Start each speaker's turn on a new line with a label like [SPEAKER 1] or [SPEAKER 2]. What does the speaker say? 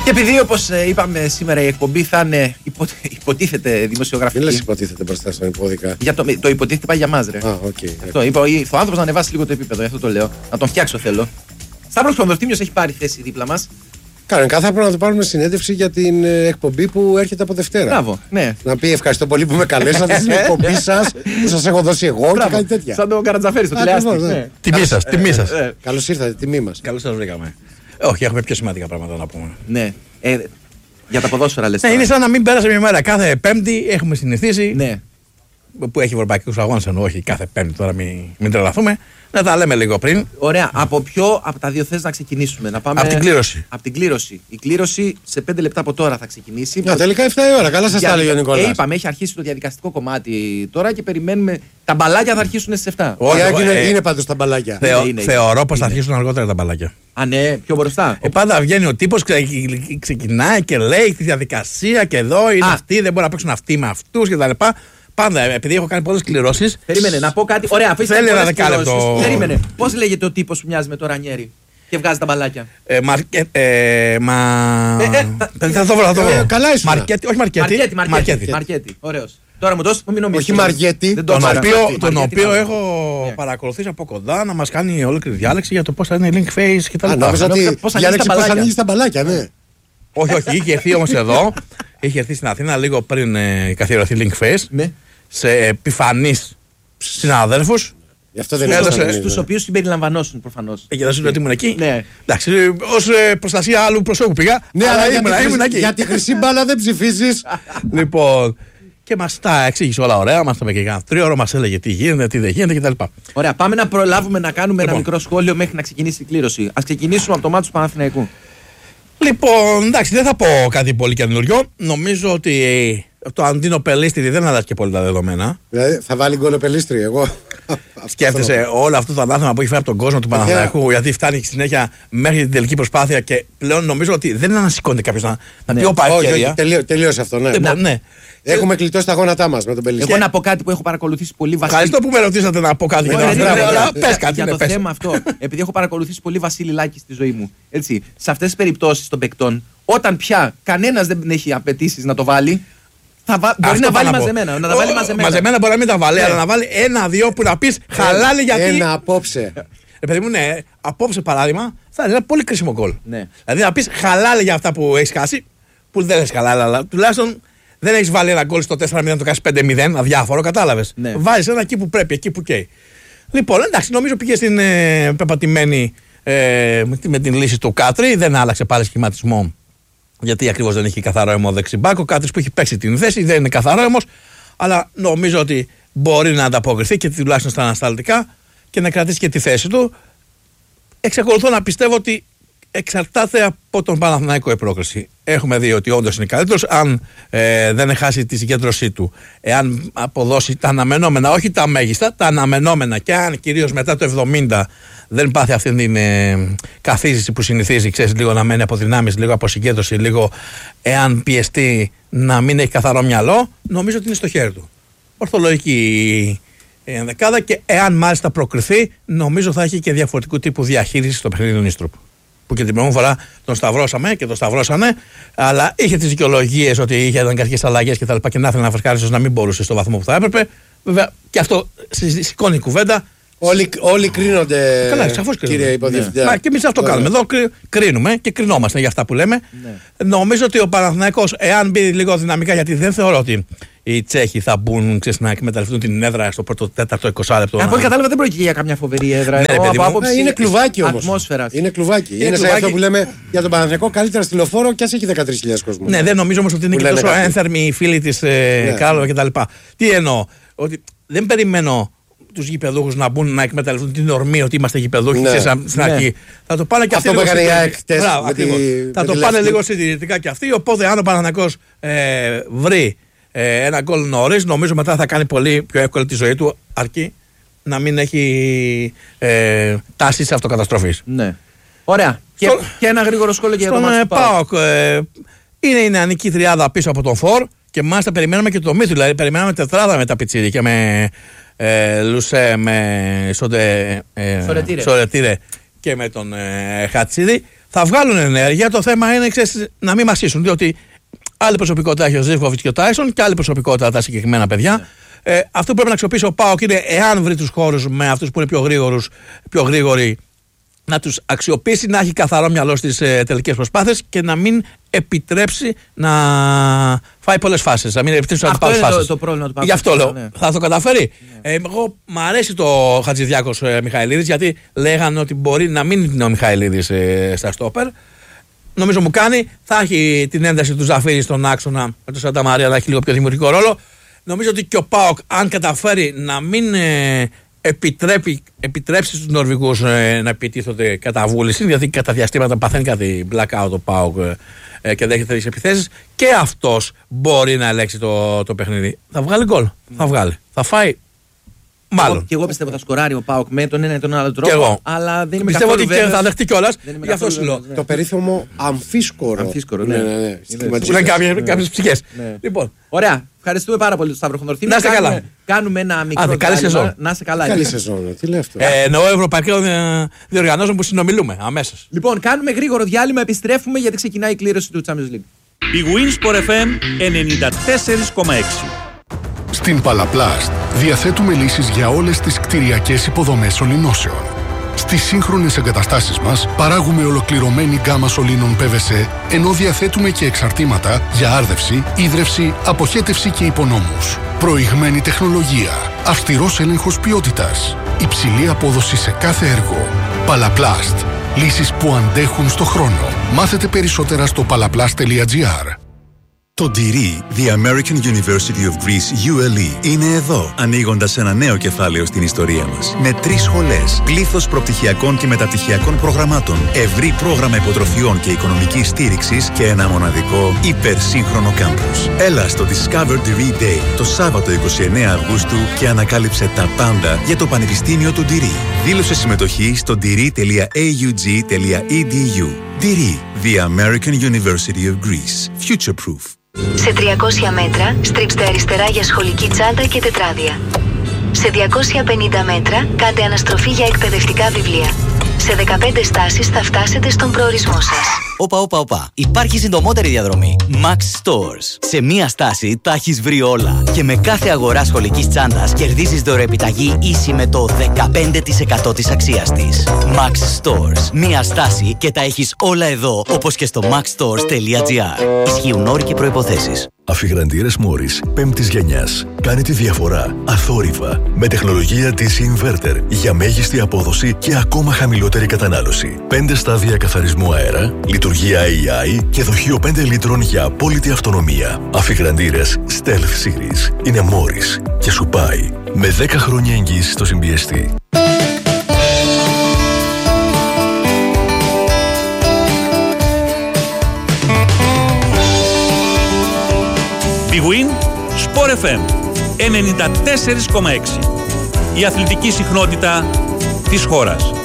[SPEAKER 1] Και επειδή, όπως είπαμε σήμερα, η εκπομπή θα είναι υποτίθεται δημοσιογραφική.
[SPEAKER 2] Δεν λες υποτίθεται μπροστά στον υπόδικα.
[SPEAKER 1] Για το υποτίθεται πάει για μας, ρε. Αυτό είπα, ο άνθρωπος να ανεβάσει λίγο το επίπεδο, αυτό το λέω. Να τον φτιάξω θέλω. Σταύρος Κονδορτήμιος έχει πάρει θέση δίπλα μας.
[SPEAKER 2] Κανονικά θα πρέπει να του πάρουμε συνέντευξη για την εκπομπή που έρχεται από Δευτέρα.
[SPEAKER 1] Μπράβο, ναι.
[SPEAKER 2] Να πει ευχαριστώ πολύ που με καλέσατε στην εκπομπή σας, που σας έχω δώσει εγώ και κάτι τέτοια.
[SPEAKER 1] Σαν τον Καρατζαφέρη στο τηλεάστη.
[SPEAKER 3] Τιμή σας.
[SPEAKER 2] Καλώς ήρθατε, τιμή μας.
[SPEAKER 3] Καλώς σας βρήκαμε. Όχι, έχουμε πιο σημαντικά πράγματα να πούμε.
[SPEAKER 1] Ναι. Για τα ποδόσφαιρα λες.
[SPEAKER 3] Ναι, είναι σαν να μην πέρασε μια μέρα. Κάθε Πέμπτη έχουμε συνηθίσει.
[SPEAKER 1] Ναι.
[SPEAKER 3] Που έχει ευρωπαϊκούς αγώνες, εννοώ, όχι κάθε Πέμπτη, τώρα μην τρελαθούμε. Να τα λέμε λίγο πριν.
[SPEAKER 1] Ωραία. Από τα δύο θες να ξεκινήσουμε? Να πάμε...
[SPEAKER 3] Από την κλήρωση.
[SPEAKER 1] Από την κλήρωση. Η κλήρωση σε 5 λεπτά από τώρα θα ξεκινήσει.
[SPEAKER 2] Τελικά 7 η ώρα. Καλά σας τα έλεγε ο Νικόλας.
[SPEAKER 1] Είπαμε, έχει αρχίσει το διαδικαστικό κομμάτι τώρα και περιμένουμε. Τα μπαλάκια θα αρχίσουν στις 7.
[SPEAKER 2] Είναι πάντως τα μπαλάκια.
[SPEAKER 3] Θεωρώ πως θα αρχίσουν αργότερα τα μπαλάκια.
[SPEAKER 1] Α, ναι, πιο μπροστά.
[SPEAKER 3] Πάντα βγαίνει ο τύπος, ξεκινάει και λέει τη διαδικασία και εδώ είναι αυτοί, δεν μπορεί να παίξουν αυτοί με αυτούς κτλ. Πάντα, επειδή έχω κάνει πολλές κληρώσεις.
[SPEAKER 1] Περίμενε, να πω κάτι. Ωραία, αφήστε
[SPEAKER 3] θέλει ένα δεκάλεπτο.
[SPEAKER 1] Περίμενε. Πώς λέγεται ο τύπος που μοιάζει με το Ρανιέρι και βγάζει τα μπαλάκια?
[SPEAKER 3] Θα το βρω.
[SPEAKER 2] Καλά ήσουν.
[SPEAKER 3] Μαρκέτη, όχι
[SPEAKER 1] Μαρκέτη. Ωραίος. Τώρα μου δώσει, μην νομίζεις.
[SPEAKER 2] Όχι Μαργέτη.
[SPEAKER 3] Τον οποίο έχω παρακολουθήσει από κοντά να μας κάνει ολόκληρη διάλεξη για το πώς θα είναι link face κτλ.
[SPEAKER 2] Νόμιζα ότι πώς ανοίγεις τα μπαλάκια, ναι.
[SPEAKER 3] Όχι, είχε έρθει όμως εδώ. Είχε έρθει στην Αθήνα λίγο πριν καθιερωθεί link face. Σε επιφανείς συναδέλφους.
[SPEAKER 2] Γι' αυτό δεν έδωσε.
[SPEAKER 1] Στους οποίους συμπεριλαμβανόσουν προφανώς.
[SPEAKER 3] Για να σου λέω ότι ήμουν εκεί.
[SPEAKER 1] Ναι.
[SPEAKER 3] Εντάξει, ως προστασία άλλου προσώπου πήγα.
[SPEAKER 2] Ναι, αλλά ήμουν εκεί. Για τη χρυσή μπάλα δεν ψηφίζεις.
[SPEAKER 3] Λοιπόν. Και μας τα εξήγησε όλα ωραία. Μας τα είπε και κάνα 3 ώρα, μας έλεγε τι γίνεται, τι δεν γίνεται κτλ.
[SPEAKER 1] Ωραία, πάμε να προλάβουμε να κάνουμε ένα μικρό σχόλιο μέχρι να ξεκινήσει η κλήρωση. Ας ξεκινήσουμε από το μάτι του Παναθηναϊκού.
[SPEAKER 3] Λοιπόν, εντάξει, δεν θα πω κάτι πολύ καινούριο. Νομίζω ότι το Αντίνο Πελίστρι δεν αλλάζει και πολύ τα δεδομένα.
[SPEAKER 2] Δηλαδή θα βάλει γκολ ο Πελίστρι, εγώ.
[SPEAKER 3] Σκέφτεσαι όλο αυτό το ανάθεμα που έχει φέρει από τον κόσμο του Παναθηναϊκού, γιατί φτάνει συνέχεια μέχρι την τελική προσπάθεια και πλέον νομίζω ότι δεν ανασηκώνεται κάποιο να πει: Όπα, ευκαιρία.
[SPEAKER 2] Τελείωσε αυτό, ναι. Έχουμε κλειτώσει τα γόνατά μας με τον Πελίστρι.
[SPEAKER 1] Εγώ να πω κάτι που έχω παρακολουθήσει πολύ Βασίλη.
[SPEAKER 3] Ευχαριστώ που με ρωτήσατε να πω κάτι
[SPEAKER 1] πες κάτι. Για το θέμα αυτό, επειδή έχω παρακολουθήσει πολύ Βασίλη Λάκη στη ζωή μου. Έτσι, σε αυτές τις περιπτώσεις των παικτών, όταν πια κανένας δεν έχει απαιτήσεις να το βάλει, μπορεί να βάλει μαζεμένα. Να τα βάλει
[SPEAKER 3] μαζεμένα μπορεί να μην τα βάλει, αλλά να βάλει 1-2 που να πει χαλάλι γιατί.
[SPEAKER 2] Ένα απόψε.
[SPEAKER 3] Παιδί μου, ναι, απόψε παράδειγμα θα είναι ένα πολύ κρίσιμο γκολ. Δηλαδή να πει χαλάλι για αυτά που έχει χάσει, που δεν έχει χαλάλι, αλλά τουλάχιστον. Δεν έχει βάλει ένα γκολ στο 4-0, το κάνει 5-0, αδιάφορο, κατάλαβες. Ναι. Βάζει ένα εκεί που πρέπει, εκεί που καίει. Λοιπόν, εντάξει, νομίζω πήγε στην πεπατημένη με την λύση του Κάτρι, δεν άλλαξε πάλι σχηματισμό, γιατί ακριβώς δεν είχε καθαρό αίμο δεξιμπάκ. Ο Κάτρις που έχει παίξει την θέση δεν είναι καθαρό αίμος, αλλά νομίζω ότι μπορεί να ανταποκριθεί και τουλάχιστον στα ανασταλτικά και να κρατήσει και τη θέση του. Εξακολουθώ να πιστεύω ότι εξαρτάται από τον Παναθηναϊκό η πρόκριση. Έχουμε δει ότι όντως είναι καλύτερος. Αν δεν χάσει τη συγκέντρωσή του, εάν αποδώσει τα αναμενόμενα, όχι τα μέγιστα, τα αναμενόμενα, και αν κυρίως μετά το 70 δεν πάθει αυτή την καθίζηση που συνηθίζει, ξέρεις, λίγο να μένει από δυνάμεις, λίγο από συγκέντρωση, λίγο εάν πιεστεί να μην έχει καθαρό μυαλό, νομίζω ότι είναι στο χέρι του. Ορθολογική ενδεκάδα, και εάν μάλιστα προκριθεί, νομίζω θα έχει και διαφορετικού τύπου διαχείριση στο παιχνίδι του Νίστροπ. Που και την προηγούμενη φορά τον σταυρώσαμε και τον σταυρώσανε, αλλά είχε τις δικαιολογίες ότι είχε κάποιες αλλαγές και τα λοιπά και να ήθελε να φρεσκάρει, ώστε να μην μπορούσε στο βαθμό που θα έπρεπε. Βέβαια και αυτό σηκώνει κουβέντα.
[SPEAKER 2] Όλοι κρίνονται.
[SPEAKER 3] Καλά, σαφώς κρίνονται.
[SPEAKER 2] Κύριε Υποδιευθυντά.
[SPEAKER 3] Μα και εμείς αυτό κάνουμε. Εδώ κρίνουμε και κρινόμαστε για αυτά που λέμε. Ναι. Νομίζω ότι ο Παναθηναϊκός, εάν μπει λίγο δυναμικά, γιατί δεν θεωρώ ότι οι Τσέχοι θα μπουν, ξέρεις, να εκμεταλλευτούν την έδρα στο πρώτο τέταρτο 20 λεπτό.
[SPEAKER 1] Από ό,τι κατάλαβα δεν πρόκειται για καμιά φοβερή έδρα.
[SPEAKER 2] Είναι κλουβάκι όμως. Είναι κλουβάκι. Είναι σαν αυτό που λέμε για τον Παναθηναϊκό, καλύτερα στη Λεωφόρο κι ας έχει 13.000 κόσμο.
[SPEAKER 3] Ναι, δεν νομίζω όμως ότι είναι και τόσο ένθερμοι οι φίλοι της Κάλο κτλ. Τι εννοώ, ότι δεν περιμένω τους γηπεδούχους να μπουν να εκμεταλλευτούν την ορμή ότι είμαστε γηπεδούχοι στην αρχή. Θα το πάνε και αυτοί λίγο θα το πάνε λίγο συντηρητικά και αυτοί. Οπότε αν ο Παναθηναϊκός βρει ένα γκολ νωρίς, νομίζω μετά θα κάνει πολύ πιο εύκολη τη ζωή του, αρκεί να μην έχει τάσεις αυτοκαταστροφής.
[SPEAKER 1] Ναι. Ωραία. Και ένα γρήγορο σχόλιο για τον
[SPEAKER 3] ΠΑΟΚ. Είναι η νεανική τριάδα πίσω από τον Φορ και μάλιστα περιμέναμε και το Μύθου. Δηλαδή περιμέναμε τετράδα με τα πιτσίρικα, με Λουσέ, με Σορετήρε και με τον Χατσίδη. Θα βγάλουν ενέργεια. Το θέμα είναι να μην μασίσουν. Διότι άλλη προσωπικότητα έχει ο Ζίβκοβιτς και ο Τάισον και άλλη προσωπικότητα τα συγκεκριμένα παιδιά. Αυτό που πρέπει να αξιοποιήσει ο ΠΑΟΚ είναι, εάν βρει τους χώρους με αυτούς που είναι πιο γρήγοροι, να τους αξιοποιήσει, να έχει καθαρό μυαλό στις τελικές προσπάθειες και να μην επιτρέψει να φάει πολλές φάσεις. Να μην επιτρέψει να πάρει φάσεις.
[SPEAKER 1] Το πρόβλημα του ΠΑΟΚ.
[SPEAKER 3] Γι' αυτό λέω. Ναι. Θα το καταφέρει. Ναι. Εγώ μ' αρέσει το Χατζηδιάκος Μιχαηλίδης, γιατί λέγανε ότι μπορεί να μην είναι ο Μιχαηλίδης στα στόπερ. Νομίζω μου κάνει. Θα έχει την ένταση του Ζαφίρη στον άξονα με τον Σάντα Μαρία, να έχει λίγο πιο δημιουργικό ρόλο. Νομίζω ότι και ο ΠΑΟΚ, αν καταφέρει να μην επιτρέψει στους Νορβηγούς να επιτίθονται κατά βούληση, γιατί κατά διαστήματα παθαίνει κάτι blackout ο ΠΑΟΚ και δέχεται τις επιθέσεις, και αυτός μπορεί να ελέγξει το παιχνίδι. Θα βγάλει γκολ. Θα βγάλει. Θα φάει. Μάλλον.
[SPEAKER 1] Και εγώ πιστεύω θα σκοράρει ο ΠΑΟΚ με τον ένα ή τον άλλο τρόπο. Αλλά δεν είμαι
[SPEAKER 3] πιστεύω ότι και θα δεχτεί κιόλας. Γι' αυτό σου λέω.
[SPEAKER 2] Το περίφημο αμφίσκορο.
[SPEAKER 1] Ναι.
[SPEAKER 3] Που είναι κάποιες ψυχές.
[SPEAKER 1] Λοιπόν, ωραία. Ευχαριστούμε πάρα πολύ τον Σταύρο Χονδορφή.
[SPEAKER 3] Να είστε καλά.
[SPEAKER 1] Κάνουμε ένα μικρό
[SPEAKER 3] καλή σεζόν.
[SPEAKER 1] Να είστε καλά.
[SPEAKER 2] Καλή σεζόν. Τι λέει αυτό.
[SPEAKER 3] Εννοώ ευρωπαϊκών διοργανώσεων που συνομιλούμε αμέσως.
[SPEAKER 1] Λοιπόν, κάνουμε γρήγορο διάλειμμα. Επιστρέφουμε γιατί ξεκινάει η κλήρωση του Champions League.
[SPEAKER 4] Η Winsport FM 94,6.
[SPEAKER 5] Στην Παλαπλάστ διαθέτουμε λύσεις για όλες τις κτηριακές υποδομές σωληνώσεων. Στις σύγχρονες εγκαταστάσεις μας παράγουμε ολοκληρωμένη γκάμα σωλήνων PVC, ενώ διαθέτουμε και εξαρτήματα για άρδευση, ίδρυυση, αποχέτευση και υπονόμους. Προηγμένη τεχνολογία, αυστηρός έλεγχος ποιότητας, υψηλή απόδοση σε κάθε έργο. Παλαπλάστ. Λύσεις που αντέχουν στο χρόνο. Μάθετε περισσότερα στο palaplast.gr.
[SPEAKER 6] Το DIRI, The American University of Greece, ULE, είναι εδώ, ανοίγοντας ένα νέο κεφάλαιο στην ιστορία μας. Με 3 σχολές, πλήθος προπτυχιακών και μεταπτυχιακών προγραμμάτων, ευρύ πρόγραμμα υποτροφιών και οικονομικής στήριξης και ένα μοναδικό υπερσύγχρονο κάμπους. Έλα στο Discover DIRI Day το Σάββατο 29 Αυγούστου και ανακάλυψε τα πάντα για το Πανεπιστήμιο του DIRI. Δήλωσε συμμετοχή στο diri.aug.edu. DIRI, The American University of Greece. Future-proof.
[SPEAKER 7] Σε 300 μέτρα, στρίψτε αριστερά για σχολική τσάντα και τετράδια. Σε 250 μέτρα, κάντε αναστροφή για εκπαιδευτικά βιβλία. Σε 15 στάσεις θα φτάσετε στον προορισμό σας.
[SPEAKER 8] Όπα. Υπάρχει συντομότερη διαδρομή. Max Stores. Σε μία στάση τα έχεις βρει όλα. Και με κάθε αγορά σχολικής τσάντας κερδίζεις δωρεοεπιταγή ίση με το 15% της αξίας της. Max Stores. Μία στάση και τα έχεις όλα εδώ, όπως και στο maxstores.gr. Ισχύουν όροι και προϋποθέσεις.
[SPEAKER 9] Αφιγραντήρες Morris 5ης γενιάς. Κάνει τη διαφορά αθόρυβα με τεχνολογία DC Inverter για μέγιστη απόδοση και ακόμα χαμηλότερη κατανάλωση. 5 στάδια καθαρισμού αέρα, λειτουργία AI και δοχείο 5 λίτρων για απόλυτη αυτονομία. Αφιγραντήρες Stealth Series είναι Morris και σου πάει με 10 χρόνια εγγύηση στο συμπιεστή.
[SPEAKER 4] Big Win Sport FM 94,6. Η αθλητική συχνότητα της χώρας.